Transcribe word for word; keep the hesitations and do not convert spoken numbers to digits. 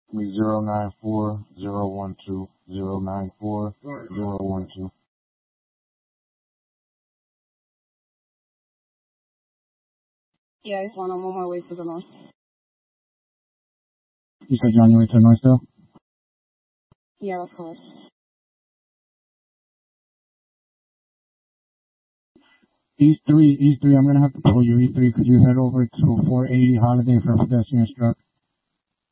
zero nine four zero one two zero nine four zero one two. Yeah, it's one. I'm on my way to the north. You said you're on your way to the north still? Yeah, that's correct. East three, East three, I'm going to have to pull you. East three, could you head over to four eighty Holiday for a pedestrian struck?